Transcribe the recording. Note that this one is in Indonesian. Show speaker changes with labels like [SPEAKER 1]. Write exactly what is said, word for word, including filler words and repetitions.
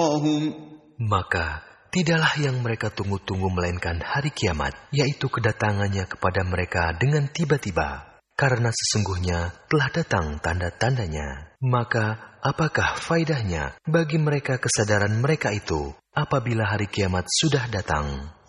[SPEAKER 1] Maka tidaklah yang mereka tunggu-tunggu melainkan hari kiamat, yaitu kedatangannya kepada mereka dengan tiba-tiba, karena sesungguhnya telah datang tanda-tandanya. Maka apakah faedahnya bagi mereka kesadaran mereka itu apabila hari kiamat sudah datang?